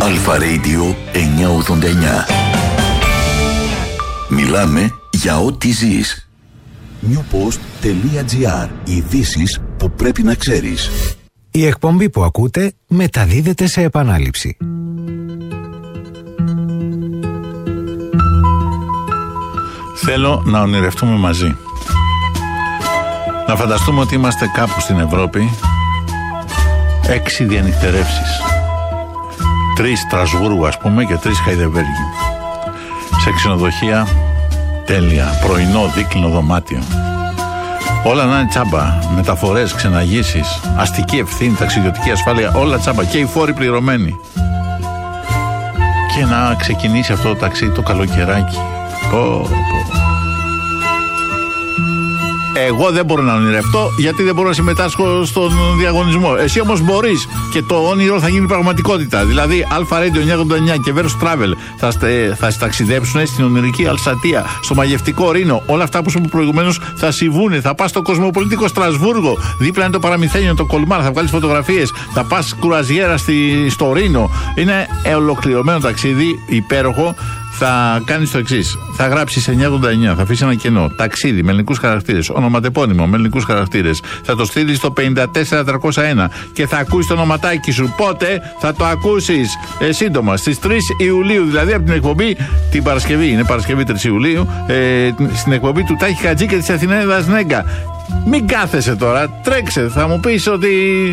Αλφα Radio 989. Μιλάμε για ό,τι ζεις. newpost.gr. Ειδήσεις που πρέπει να ξέρεις. Η εκπομπή που ακούτε μεταδίδεται σε επανάληψη. Θέλω να ονειρευτούμε μαζί. Να φανταστούμε ότι είμαστε κάπου στην Ευρώπη. 6 διανυκτερεύσεις. 3 Στρασβούργου ας πούμε και 3 Χαϊδεβέργη. Σε ξενοδοχεία τέλεια. Πρωινό δίκλινο δωμάτιο. Όλα να είναι τσάμπα. Μεταφορές, ξεναγήσεις, αστική ευθύνη, ταξιδιωτική ασφάλεια. Όλα τσάμπα και οι φόροι πληρωμένοι. Και να ξεκινήσει αυτό το ταξίδι το καλοκαιράκι. Εγώ δεν μπορώ να ονειρευτώ γιατί δεν μπορώ να συμμετάσχω στον διαγωνισμό. Εσύ όμως μπορείς και το όνειρο θα γίνει πραγματικότητα. Δηλαδή Αλφα Radio 989 και Verus Travel θα ταξιδέψουν στην ονειρική Αλσατία, στο μαγευτικό Ρήνο. Όλα αυτά που σου είπα προηγουμένως θα συμβούν. Θα πας στο κοσμοπολιτικό Στρασβούργο. Δίπλα είναι το Παραμυθένιο, το Κολμάρ. Θα βγάλεις φωτογραφίες. Θα πας κουραζιέρα στο Ρήνο. Είναι ολοκληρωμένο ταξίδι, υπέροχο. Θα κάνεις το εξής. Θα γράψεις 989, θα αφήσεις ένα κενό. Ταξίδι με ελληνικούς χαρακτήρες. Ονοματεπώνυμο με ελληνικούς χαρακτήρες. Θα το στείλεις στο 54301 και θα ακούσεις το ονοματάκι σου. Πότε θα το ακούσεις? Σύντομα, στις 3 Ιουλίου, δηλαδή από την εκπομπή την Παρασκευή. Είναι Παρασκευή 3 Ιουλίου. Στην εκπομπή του Τάχη Χατζή και της Αθηναίδας Νέγκα. Μην κάθεσαι τώρα, τρέξε. Θα μου πεις ότι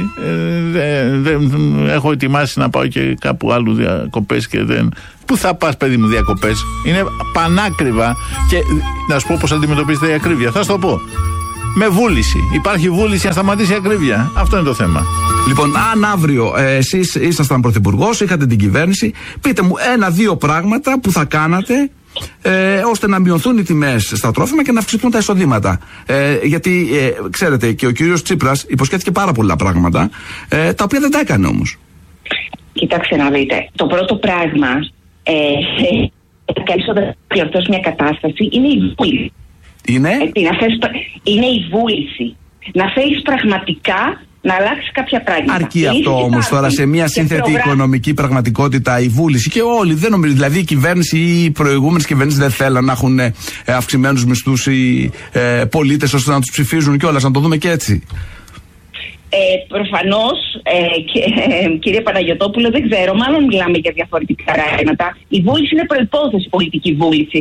έχω ετοιμάσει να πάω και κάπου άλλου διακοπές και δεν. Πού θα πας, παιδί μου, διακοπές? Είναι πανάκριβα και να σου πω πώς αντιμετωπίζετε η ακρίβεια. Θα σου το πω. Με βούληση. Υπάρχει βούληση να σταματήσει η ακρίβεια. Αυτό είναι το θέμα. Λοιπόν, αν αύριο εσείς ήσασταν πρωθυπουργός, είχατε την κυβέρνηση, πείτε μου 1-2 πράγματα που θα κάνατε ώστε να μειωθούν οι τιμές στα τρόφιμα και να αυξηθούν τα εισοδήματα. Γιατί ξέρετε, και ο κύριος Τσίπρας υποσχέθηκε πάρα πολλά πράγματα, τα οποία δεν τα έκανε όμως. Κοιτάξτε να δείτε. Το πρώτο πράγμα, καλύτερα να διορθώσει μια κατάσταση είναι η βούληση. Είναι η βούληση. Να θέλεις πραγματικά να αλλάξει κάποια πράγματα. Αρκεί αυτό όμως τώρα σε μια σύνθετη οικονομική πραγματικότητα η βούληση και όλοι δεν νομίζω. Δηλαδή η κυβέρνηση ή οι προηγούμενες κυβερνήσεις δεν θέλουν να έχουν αυξημένους μισθούς οι πολίτες ώστε να τους ψηφίζουν κιόλας, να το δούμε και έτσι. Προφανώς, κύριε Παναγιωτόπουλο, δεν ξέρω, μάλλον μιλάμε για διαφορετικά πράγματα. Η βούληση είναι προϋπόθεση, πολιτική βούληση.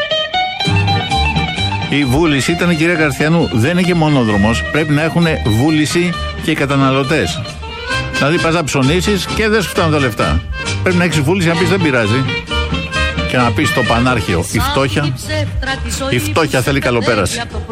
Η βούληση ήταν, κυρία Καρθιανού, δεν είναι και μονόδρομος. Πρέπει να έχουν βούληση και οι καταναλωτές. Δηλαδή πας να ψωνίσεις και δεν σου φτάνουν τα λεφτά. Πρέπει να έχεις βούληση να πεις δεν πειράζει. Και να πεις στο πανάρχαιο, η φτώχεια θέλει καλοπέραση.